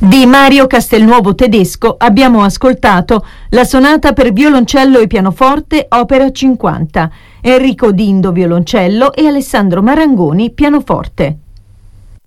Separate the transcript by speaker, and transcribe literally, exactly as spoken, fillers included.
Speaker 1: Di Mario Castelnuovo Tedesco abbiamo ascoltato la sonata per violoncello e pianoforte opera cinquanta, Enrico Dindo violoncello e Alessandro Marangoni pianoforte.